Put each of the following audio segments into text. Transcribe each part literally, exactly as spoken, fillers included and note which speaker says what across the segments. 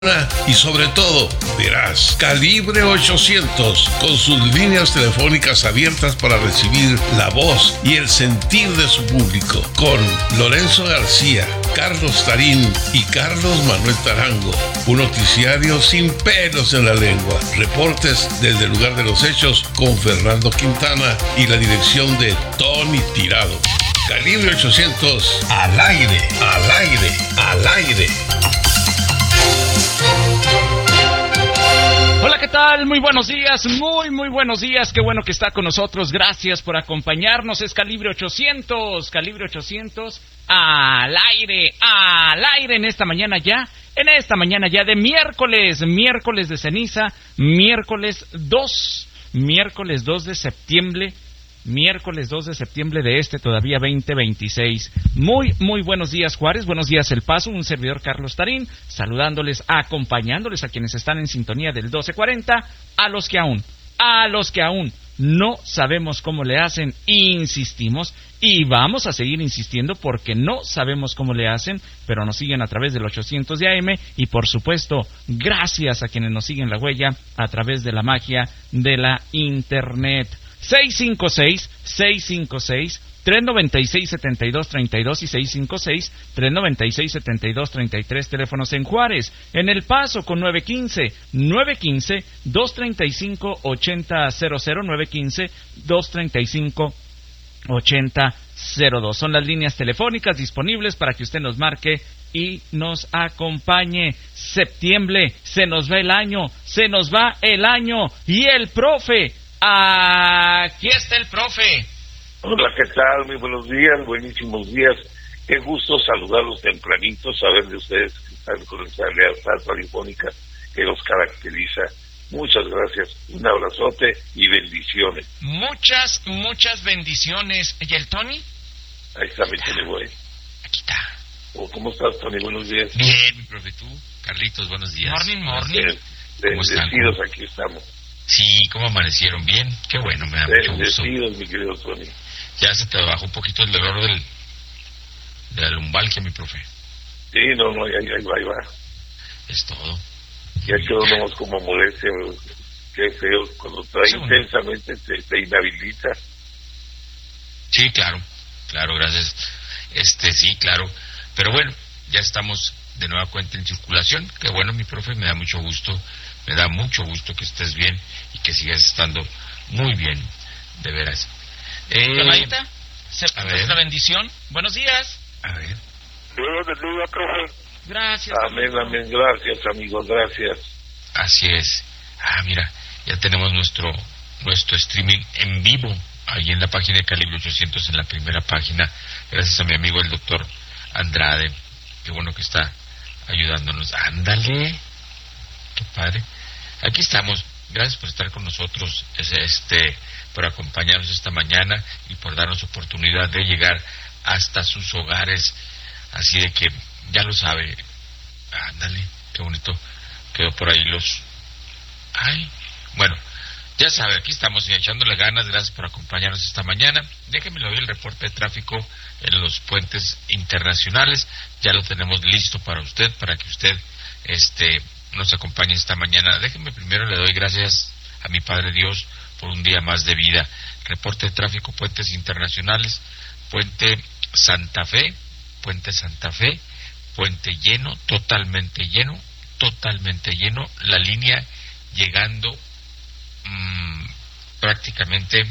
Speaker 1: Y sobre todo, verás, Calibre ochocientos, con sus líneas telefónicas abiertas para recibir la voz y el sentir de su público, con Lorenzo García, Carlos Tarín y Carlos Manuel Tarango. Un noticiario sin pelos en la lengua. Reportes desde el lugar de los hechos con Fernando Quintana y la dirección de Tony Tirado. Calibre ochocientos, al aire, al aire, al aire.
Speaker 2: Hola, ¿qué tal? Muy buenos días, muy, muy buenos días. Qué bueno que está con nosotros. Gracias por acompañarnos. Es Calibre ochocientos, Calibre ochocientos, al aire, al aire en esta mañana ya, en esta mañana ya de miércoles, miércoles de ceniza, miércoles dos, miércoles dos de septiembre. Miércoles dos de septiembre de este todavía veinte veintiséis. Muy, muy buenos días, Juárez. Buenos días, El Paso. Un servidor, Carlos Tarín, saludándoles, acompañándoles a quienes están en sintonía del doce cuarenta, a los que aún, a los que aún no sabemos cómo le hacen, insistimos y vamos a seguir insistiendo porque no sabemos cómo le hacen, pero nos siguen a través del ochocientos de A M y, por supuesto, gracias a quienes nos siguen la huella a través de la magia de la Internet. seis cinco seis, seis cinco seis, tres nueve seis, siete dos tres dos y seis cinco seis, tres nueve seis, siete dos tres tres, teléfonos en Juárez, en El Paso con nueve uno cinco, nueve uno cinco, dos tres cinco, ocho cero cero cero, nueve uno cinco, dos tres cinco, ocho cero cero dos. Son las líneas telefónicas disponibles para que usted nos marque y nos acompañe. Septiembre, se nos va el año, se nos va el año y el profe. Aquí está el profe.
Speaker 3: Hola, ¿qué tal? Muy buenos días, buenísimos días. Qué gusto saludarlos tempranito, saber de ustedes que están con esa lealtad radiofónica que los caracteriza. Muchas gracias, un abrazote y bendiciones.
Speaker 2: Muchas, muchas bendiciones. ¿Y el Tony?
Speaker 3: Ahí está, mi Tony, güey.
Speaker 2: Aquí está.
Speaker 3: Oh, ¿cómo estás, Tony? Buenos días.
Speaker 4: Bien, mi profe, tú. Carlitos, buenos días.
Speaker 2: Morning, morning.
Speaker 3: Bendecidos, aquí estamos.
Speaker 4: Sí, ¿cómo amanecieron? Bien, qué bueno, me da mucho gusto.
Speaker 3: Bendecidos, mi querido Tony.
Speaker 4: Ya se te bajó un poquito el dolor del, de la lumbalgia, mi profe.
Speaker 3: Sí, no, no, ahí, ahí va, ahí va.
Speaker 4: Es todo.
Speaker 3: Ya quedó nomás como molestia, qué feo, cuando trae sí, intensamente te, te inhabilita.
Speaker 4: Sí, claro, claro, gracias. Este, sí, claro. Pero bueno, ya estamos de nueva cuenta en circulación. Qué bueno, mi profe, me da mucho gusto. Me da mucho gusto que estés bien y que sigas estando muy bien, de veras.
Speaker 2: Eh, Tomadita, a ver. Nuestra bendición. Buenos días.
Speaker 4: A ver.
Speaker 3: Dios bendiga, profe.
Speaker 2: Gracias.
Speaker 3: Amén, amigo. amén. Gracias, amigos, gracias.
Speaker 4: Así es. Ah, mira, ya tenemos nuestro nuestro streaming en vivo ahí en la página de Calibre ochocientos, en la primera página. Gracias a mi amigo el doctor Andrade. Qué bueno que está ayudándonos. Ándale. Qué padre. Aquí estamos. Gracias por estar con nosotros, este, por acompañarnos esta mañana y por darnos oportunidad de llegar hasta sus hogares. Así de que ya lo sabe. Ándale, qué bonito. Quedó por ahí los. Ay, bueno, ya sabe, aquí estamos echándole ganas. Gracias por acompañarnos esta mañana. Déjenme le doy el reporte de tráfico en los puentes internacionales. Ya lo tenemos listo para usted, para que usted, este. nos acompañe esta mañana. Déjenme primero, le doy gracias a mi Padre Dios por un día más de vida. Reporte de tráfico, puentes internacionales, puente Santa Fe, puente Santa Fe, puente lleno, totalmente lleno, totalmente lleno, la línea llegando mmm, prácticamente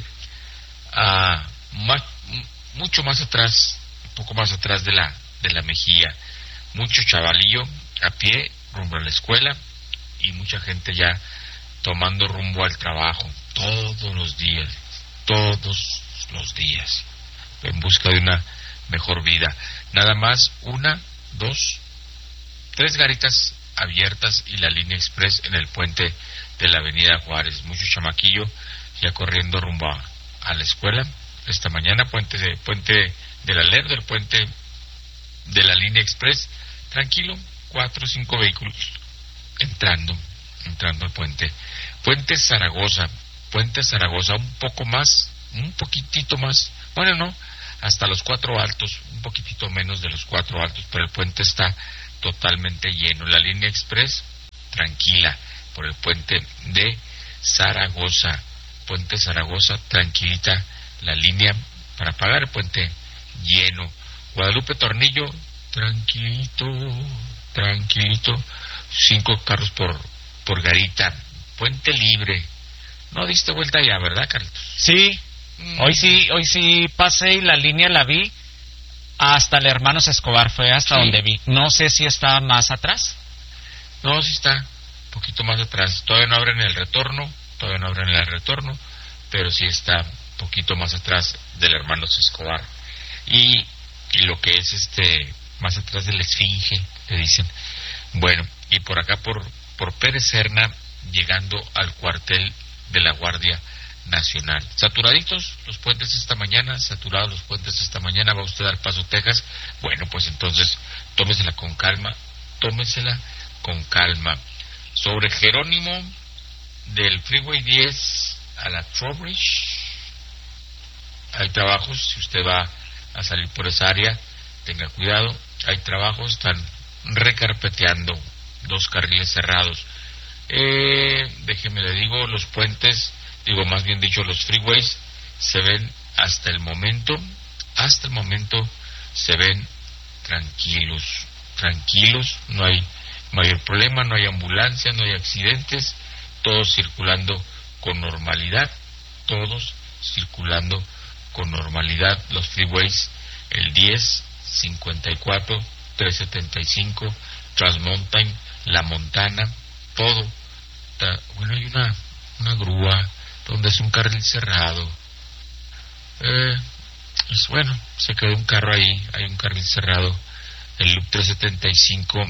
Speaker 4: a más, mucho más atrás, un poco más atrás de la, de la Mejía, mucho chavalillo a pie, rumbo a la escuela y mucha gente ya tomando rumbo al trabajo todos los días, todos los días, en busca de una mejor vida. Nada más una, dos, tres garitas abiertas y la línea express en el puente de la avenida Juárez. Mucho chamaquillo ya corriendo rumbo a, a la escuela esta mañana. Puente de, puente del Aler, del puente de la línea express, tranquilo. Cuatro o cinco vehículos entrando, entrando al puente. Puente Zaragoza, Puente Zaragoza, un poco más, un poquitito más, bueno, no, hasta los Cuatro Altos, un poquitito menos de los Cuatro Altos, pero el puente está totalmente lleno. La línea express tranquila por el puente de Zaragoza. Puente Zaragoza, tranquilita la línea para pagar el puente lleno. Guadalupe Tornillo, tranquilito, tranquilito, cinco carros por, por garita. Puente libre. No diste vuelta ya, ¿verdad, Carlitos?
Speaker 2: Sí, mm. hoy sí, hoy sí pasé y la línea la vi hasta el Hermanos Escobar, fue hasta sí. donde vi. No sé si está más atrás.
Speaker 4: No, sí está un poquito más atrás. Todavía no abren el retorno, todavía no abren el retorno, pero sí está un poquito más atrás del Hermanos Escobar. Y, y lo que es este, más atrás de la Esfinge, le dicen. Bueno, y por acá por, por Pérez Serna, llegando al cuartel de la Guardia Nacional. Saturaditos los puentes esta mañana, saturados los puentes esta mañana, va usted al Paso, Texas. Bueno, pues entonces, tómesela con calma, tómesela con calma. Sobre Jerónimo, del Freeway diez a la Trowbridge, hay trabajos, si usted va a salir por esa área, tenga cuidado, hay trabajos, están recarpeteando dos carriles cerrados. Eh, déjeme le digo, los puentes, digo más bien dicho, los freeways se ven hasta el momento, hasta el momento se ven tranquilos, tranquilos, no hay mayor problema, no hay ambulancia, no hay accidentes, todos circulando con normalidad, todos circulando con normalidad, los freeways, el diez, cincuenta y cuatro, trescientos setenta y cinco, Transmountain, La Montana, todo. Bueno, hay una, una grúa donde es un carril cerrado. Eh, pues bueno, se quedó un carro ahí, hay un carril cerrado, el Loop trescientos setenta y cinco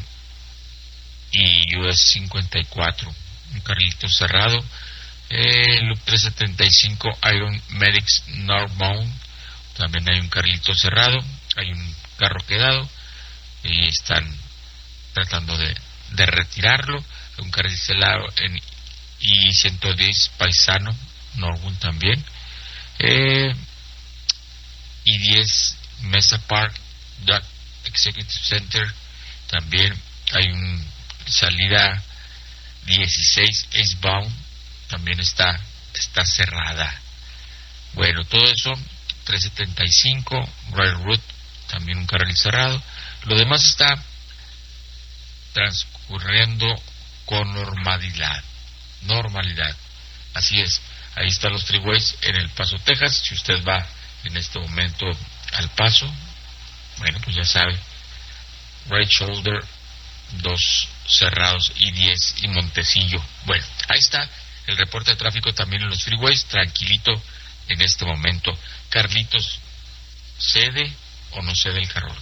Speaker 4: y U S cincuenta y cuatro, un carrilito cerrado. Eh, el Loop trescientos setenta y cinco Iron Medics Northbound, también hay un carrilito cerrado, hay un carro quedado y están tratando de, de retirarlo. Un carril cerrado en I ciento diez Paisano Norwood también, eh, I diez Mesa Park Dock Executive Center también hay un salida dieciséis Eastbound, también está está cerrada. Bueno, todo eso, trescientos setenta y cinco Railroad, también un carril cerrado. Lo demás está transcurriendo con normalidad, normalidad, así es. Ahí están los freeways en El Paso, Texas. Si usted va en este momento al Paso, bueno, pues ya sabe, Right Shoulder, dos cerrados, I diez y Montecillo. Bueno, ahí está el reporte de tráfico también en los freeways, tranquilito en este momento. Carlitos, ¿cede o no cede el carro?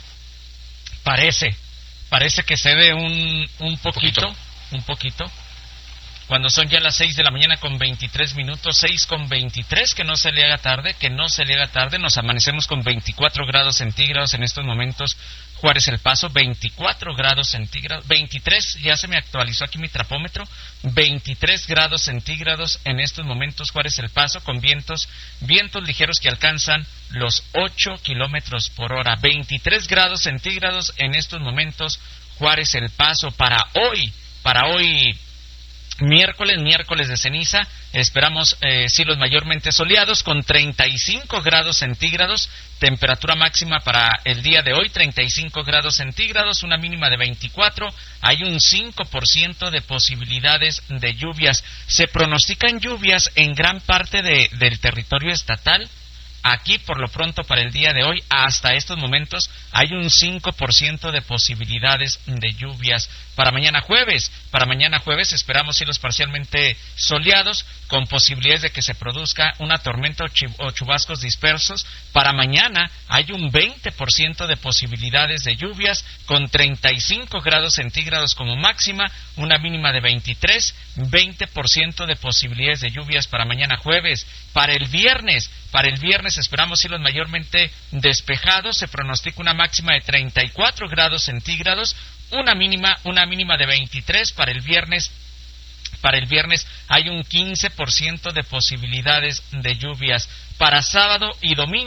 Speaker 2: Parece, parece que cede un, un poquito.
Speaker 4: Un poquito.
Speaker 2: un poquito, cuando son ya las seis de la mañana con veintitrés minutos, seis con veintitrés, que no se le haga tarde, que no se le haga tarde, nos amanecemos con veinticuatro grados centígrados en estos momentos, Juárez El Paso, veinticuatro grados centígrados, veintitrés, ya se me actualizó aquí mi trapómetro, veintitrés grados centígrados en estos momentos, Juárez El Paso, con vientos, vientos ligeros que alcanzan los ocho kilómetros por hora, veintitrés grados centígrados en estos momentos, Juárez El Paso. Para hoy, para hoy miércoles, miércoles de ceniza, esperamos eh, cielos mayormente soleados con treinta y cinco grados centígrados, temperatura máxima para el día de hoy, treinta y cinco grados centígrados, una mínima de veinticuatro, hay un cinco por ciento de posibilidades de lluvias, se pronostican lluvias en gran parte de, del territorio estatal. Aquí, por lo pronto, para el día de hoy, hasta estos momentos, hay un cinco por ciento de posibilidades de lluvias. Para mañana jueves, para mañana jueves esperamos cielos parcialmente soleados, con posibilidades de que se produzca una tormenta o, chi- o chubascos dispersos. Para mañana hay un veinte por ciento de posibilidades de lluvias, con treinta y cinco grados centígrados como máxima, una mínima de veintitrés, veinte por ciento de posibilidades de lluvias para mañana jueves. Para el viernes, para el viernes esperamos cielos mayormente despejados, se pronostica una máxima de treinta y cuatro grados centígrados, una mínima, una mínima de veintitrés para el viernes. Para el viernes hay un quince por ciento de posibilidades de lluvias. Para sábado y domingo,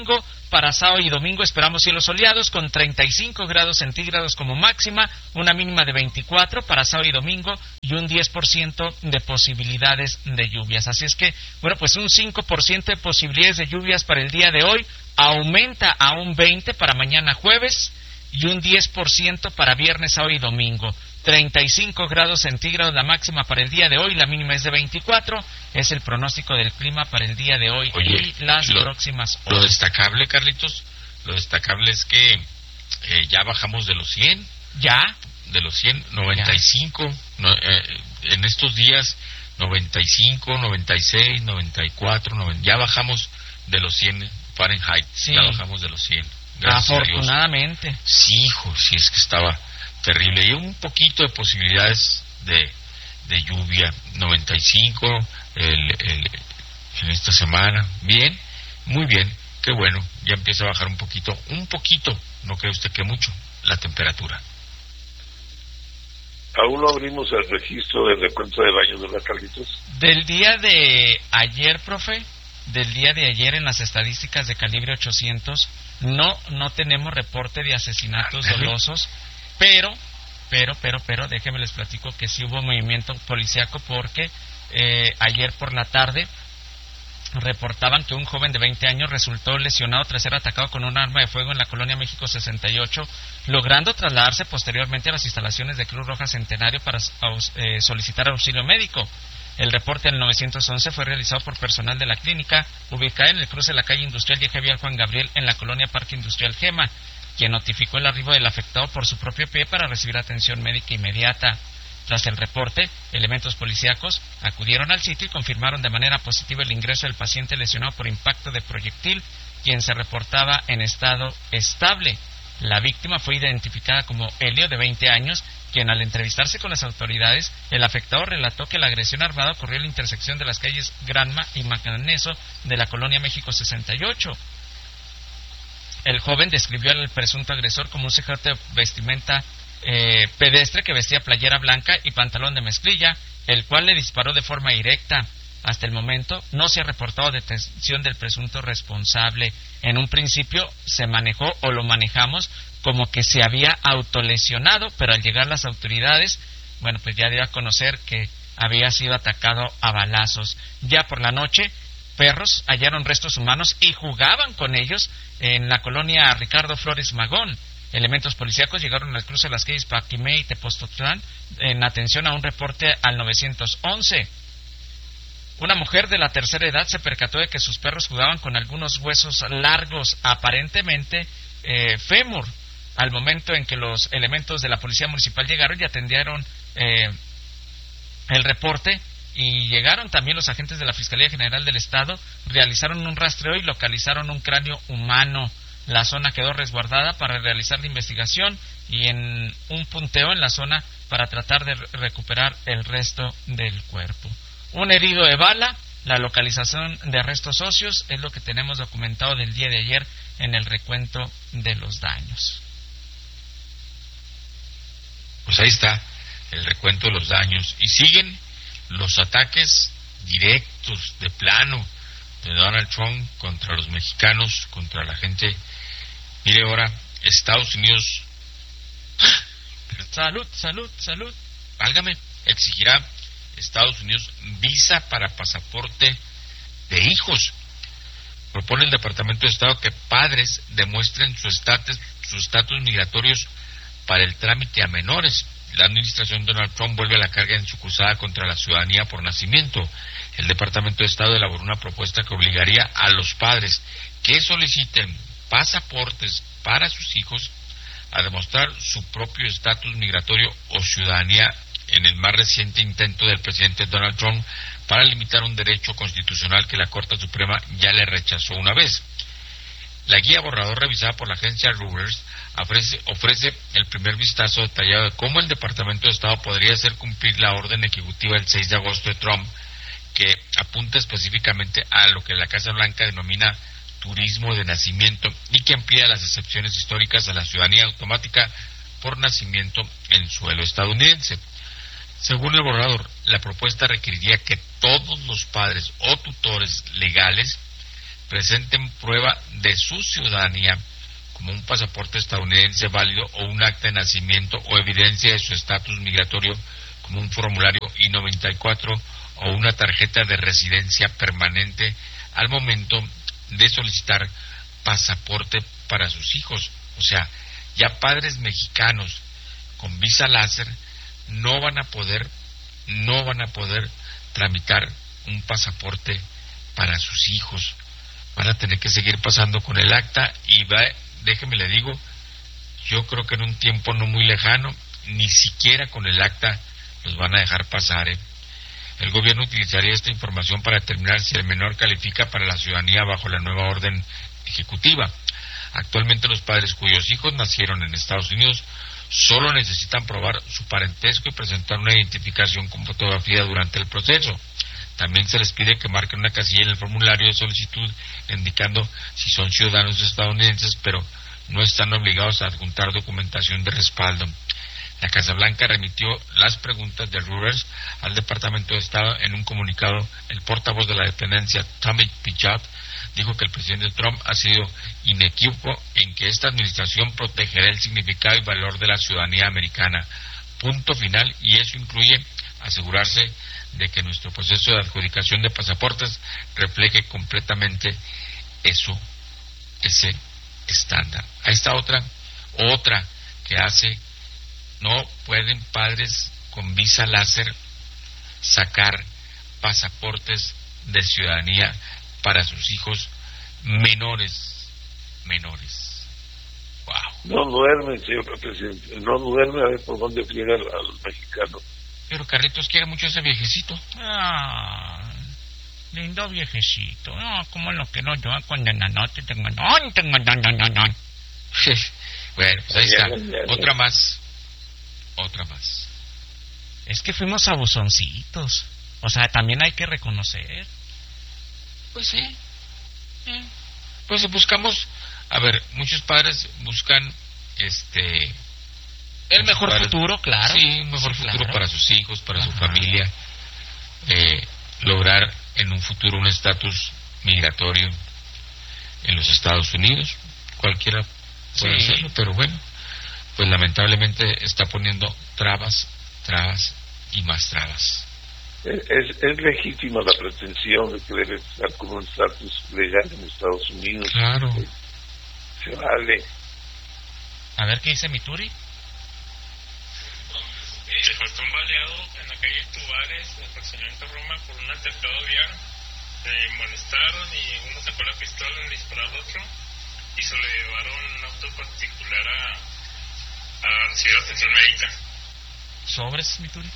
Speaker 2: Para sábado y domingo esperamos cielos soleados con treinta y cinco grados centígrados como máxima, una mínima de veinticuatro para sábado y domingo y un diez por ciento de posibilidades de lluvias. Así es que, bueno, pues un cinco por ciento de posibilidades de lluvias para el día de hoy, aumenta a un veinte por ciento para mañana jueves y un diez por ciento para viernes, sábado y domingo. treinta y cinco grados centígrados la máxima para el día de hoy, la mínima es de veinticuatro, es el pronóstico del clima para el día de hoy.
Speaker 4: Oye,
Speaker 2: y las
Speaker 4: lo,
Speaker 2: próximas horas.
Speaker 4: Lo destacable, Carlitos, lo destacable es que eh, ya bajamos de los cien.
Speaker 2: ¿Ya?
Speaker 4: De los cien, noventa y cinco, no, eh, en estos días, noventa y cinco, noventa y seis, noventa y cuatro, noventa, ya bajamos de los cien Fahrenheit,
Speaker 2: sí.
Speaker 4: Ya bajamos de los cien. Gracias
Speaker 2: Afortunadamente.
Speaker 4: a Dios. Sí, hijo, sí, es que estaba terrible. Y un poquito de posibilidades de, de lluvia, noventa y cinco el, el, en esta semana. Bien, muy bien, qué bueno. Ya empieza a bajar un poquito, un poquito, no cree usted que mucho, la temperatura.
Speaker 3: Aún no abrimos el registro del recuento de baños, ¿verdad, Carlitos?
Speaker 2: Del día de ayer, profe, del día de ayer en las estadísticas de calibre ochocientos, no, no tenemos reporte de asesinatos dolosos, pero, pero, pero, pero, déjenme les platico que sí hubo movimiento policíaco porque eh, ayer por la tarde reportaban que un joven de veinte años resultó lesionado tras ser atacado con un arma de fuego en la colonia México sesenta y ocho, logrando trasladarse posteriormente a las instalaciones de Cruz Roja Centenario para eh, solicitar auxilio médico. El reporte al nueve once fue realizado por personal de la clínica, ubicada en el cruce de la calle Industrial y Eje Vial Juan Gabriel en la colonia Parque Industrial Gema, quien notificó el arribo del afectado por su propio pie para recibir atención médica inmediata. Tras el reporte, elementos policíacos acudieron al sitio y confirmaron de manera positiva el ingreso del paciente lesionado por impacto de proyectil, quien se reportaba en estado estable. La víctima fue identificada como Helio, de veinte años, quien al entrevistarse con las autoridades, el afectado relató que la agresión armada ocurrió en la intersección de las calles Granma y Magneso de la colonia México sesenta y ocho. El joven describió al presunto agresor como un sujeto de vestimenta Eh, pedestre que vestía playera blanca y pantalón de mezclilla, el cual le disparó de forma directa. Hasta el momento no se ha reportado detención del presunto responsable. En un principio se manejó o lo manejamos como que se había autolesionado, pero al llegar las autoridades, bueno, pues ya dio a conocer que había sido atacado a balazos. Ya por la noche, perros hallaron restos humanos y jugaban con ellos en la colonia Ricardo Flores Magón. Elementos policíacos llegaron al cruce de las calles Paquimé y Tepoztlán en atención a un reporte al nueve once. Una mujer de la tercera edad se percató de que sus perros jugaban con algunos huesos largos, aparentemente eh, fémur. Al momento en que los elementos de la policía municipal llegaron y atendieron eh, el reporte, y llegaron también los agentes de la Fiscalía General del Estado, realizaron un rastreo y localizaron un cráneo humano. La zona quedó resguardada para realizar la investigación y en un punteo en la zona para tratar de recuperar el resto del cuerpo. Un herido de bala, la localización de restos óseos es lo que tenemos documentado del día de ayer en el recuento de los daños.
Speaker 4: Pues ahí está el recuento de los daños y siguen los ataques directos de plano de Donald Trump contra los mexicanos, contra la gente. Mire ahora, Estados Unidos,
Speaker 2: salud, salud, salud,
Speaker 4: válgame, exigirá Estados Unidos visa para pasaporte de hijos. Propone el Departamento de Estado que padres demuestren su estatus, sus estatus migratorios para el trámite a menores. La administración de Donald Trump vuelve a la carga en su cruzada contra la ciudadanía por nacimiento. El Departamento de Estado elaboró una propuesta que obligaría a los padres que soliciten pasaportes para sus hijos a demostrar su propio estatus migratorio o ciudadanía en el más reciente intento del presidente Donald Trump para limitar un derecho constitucional que la Corte Suprema ya le rechazó una vez. La guía borrador revisada por la agencia Reuters ofrece, ofrece el primer vistazo detallado de cómo el Departamento de Estado podría hacer cumplir la orden ejecutiva del seis de agosto de Trump, que apunta específicamente a lo que la Casa Blanca denomina turismo de nacimiento y que amplía las excepciones históricas a la ciudadanía automática por nacimiento en suelo estadounidense. Según el borrador, la propuesta requeriría que todos los padres o tutores legales presenten prueba de su ciudadanía, como un pasaporte estadounidense válido o un acta de nacimiento o evidencia de su estatus migratorio, como un formulario I noventa y cuatro o una tarjeta de residencia permanente al momento de solicitar pasaporte para sus hijos. O sea, ya padres mexicanos con visa láser no van a poder, no van a poder tramitar un pasaporte para sus hijos. Van a tener que seguir pasando con el acta y va, déjeme le digo, yo creo que en un tiempo no muy lejano, ni siquiera con el acta los van a dejar pasar, ¿eh? El gobierno utilizaría esta información para determinar si el menor califica para la ciudadanía bajo la nueva orden ejecutiva. Actualmente los padres cuyos hijos nacieron en Estados Unidos solo necesitan probar su parentesco y presentar una identificación con fotografía durante el proceso. También se les pide que marquen una casilla en el formulario de solicitud indicando si son ciudadanos estadounidenses, pero no están obligados a adjuntar documentación de respaldo. La Casa Blanca remitió las preguntas de Reuters al Departamento de Estado. En un comunicado, el portavoz de la dependencia, Tommy Pichot, dijo que el presidente Trump ha sido inequívoco en que esta administración protegerá el significado y valor de la ciudadanía americana. Punto final, y eso incluye asegurarse de que nuestro proceso de adjudicación de pasaportes refleje completamente eso, ese estándar. Ahí está otra, otra que hace. No pueden padres con visa láser sacar pasaportes de ciudadanía para sus hijos menores, menores. Wow.
Speaker 3: No duerme, señor presidente, no duerme, a ver por dónde friega a los mexicanos.
Speaker 4: Pero Carlitos quiere mucho a ese viejecito.
Speaker 2: Ah, lindo viejecito. No, como lo que no yo cuando en la noche tengo no, tengo no, no, no, no.
Speaker 4: Bueno, pues ahí está. Otra más. Otra más.
Speaker 2: Es que fuimos abusoncitos. O sea, también hay que reconocer.
Speaker 4: Pues sí. Eh. Pues buscamos, a ver, muchos padres buscan este
Speaker 2: el mejor padres, futuro, claro.
Speaker 4: Sí, un mejor sí, futuro claro. Para sus hijos, para Ajá. su familia. Eh, lograr en un futuro un estatus migratorio en los Estados Unidos. Cualquiera puede sí. hacerlo, pero bueno, pues lamentablemente está poniendo trabas, trabas y más trabas.
Speaker 3: Es, es, es legítima la pretensión de que debe estar con un estatus legal en Estados Unidos.
Speaker 4: Claro.
Speaker 3: Se, se vale.
Speaker 2: A ver qué dice Mituri.
Speaker 5: Se faltó un baleado en la calle Tubares, en el fraccionamiento Roma, por un altercado vial. Se molestaron y uno sacó la pistola, le disparó al otro y se le llevaron un auto particular a, a recibir atención médica.
Speaker 2: ¿Sobres, Mituri?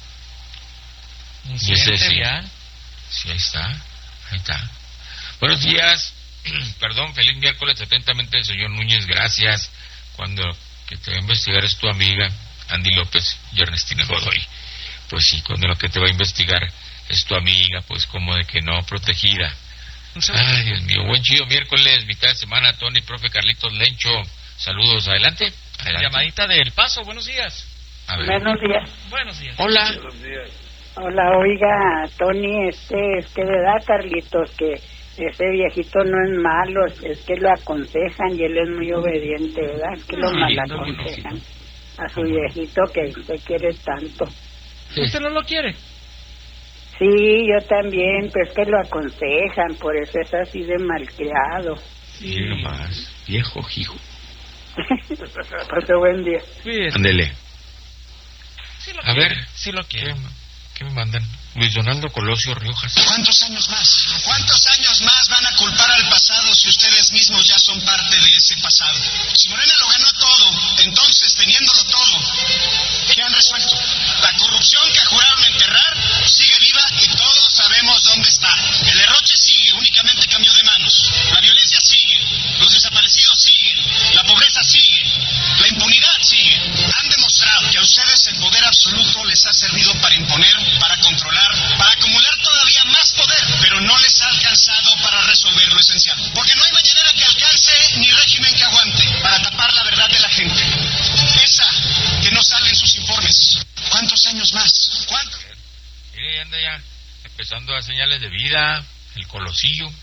Speaker 4: Y ese sí. Sí, ahí está. Ahí está. Buenos días. Perdón, feliz miércoles. Atentamente, el señor Núñez. Gracias. Cuando que te va a investigar es tu amiga Andy López y Ernestina Godoy. Pues sí, cuando lo que te va a investigar es tu amiga, pues como de que no, protegida. Ay, Dios mío. Buen chido miércoles, mitad de semana. Tony, profe Carlitos Lencho. Saludos. Adelante. Adelante.
Speaker 2: Llamadita del Paso. Buenos días.
Speaker 6: A ver. Buenos días.
Speaker 2: Buenos días.
Speaker 4: Hola.
Speaker 3: Buenos días.
Speaker 6: Hola, oiga, Tony, este, es que verdad, Carlitos, que ese viejito no es malo, es que lo aconsejan y él es muy obediente, ¿verdad? Es que lo mal aconsejan a su viejito que usted quiere tanto.
Speaker 2: ¿Usted no lo quiere?
Speaker 6: Sí, yo también, pero es que lo aconsejan, por eso es así de malcriado.
Speaker 4: Sí, nomás, viejo hijo.
Speaker 6: Pase buen día.
Speaker 4: Ándele.
Speaker 2: Sí lo
Speaker 4: a
Speaker 2: quiere.
Speaker 4: ver,
Speaker 2: sí lo quiere.
Speaker 4: ¿Qué me mandan? Luis Donaldo Colosio Riojas.
Speaker 7: ¿Cuántos años más? ¿Cuántos años más van a culpar al pasado si ustedes mismos ya son parte de ese pasado? Si Morena lo ganó todo, entonces, teniéndolo todo, ¿qué han resuelto? La corrupción que juraron enterrar sigue viva y todos sabemos dónde está. El derroche sigue, únicamente cambió de manos. La violencia sigue, los desaparecidos siguen, la pobreza sigue, la impunidad sigue. Han demostrado que a ustedes el poder absoluto les ha servido para imponer, para controlar, para acumular todavía más poder, pero no les ha alcanzado para resolver lo esencial. Porque no hay mañanera que alcance ni régimen que aguante para tapar la verdad de la gente. Esa que no sale en sus informes. ¿Cuántos años más? ¿Cuántos?
Speaker 4: Mire, anda ya empezando a señales de vida, el Colosillo.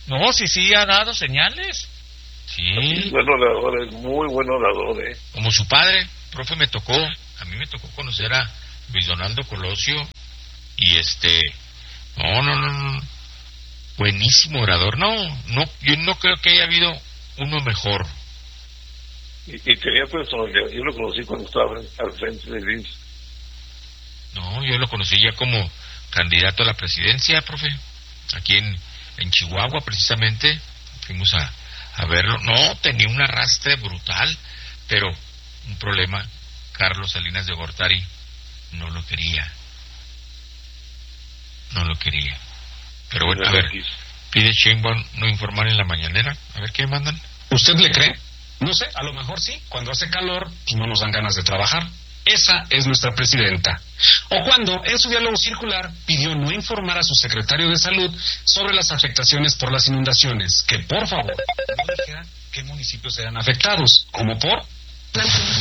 Speaker 4: No, sí, sí, ha dado señales. Sí.
Speaker 3: Es buen orador, es muy buen orador, ¿eh?
Speaker 4: Como su padre, profe, me tocó, a mí me tocó conocer a Luis Donaldo Colosio y este, no, no, no, no, buenísimo orador. No, no, yo no creo que haya habido uno mejor.
Speaker 3: Y, y tenía personalidad. Yo lo conocí cuando estaba al frente del I M S S.
Speaker 4: No, yo lo conocí ya como candidato a la presidencia, profe, aquí en, en Chihuahua precisamente, fuimos a, a verlo. No, tenía un arrastre brutal, pero un problema, Carlos Salinas de Gortari no lo quería, no lo quería. Pero bueno, a ver, pide Sheinbaum no informar en la mañanera, a ver qué mandan.
Speaker 8: ¿Usted le cree? No sé, a lo mejor sí, cuando hace calor no nos dan ganas de trabajar. Esa es nuestra presidenta. O cuando, en su diálogo circular, pidió no informar a su secretario de Salud sobre las afectaciones por las inundaciones, que por favor no dijera qué municipios serán afectados, como por...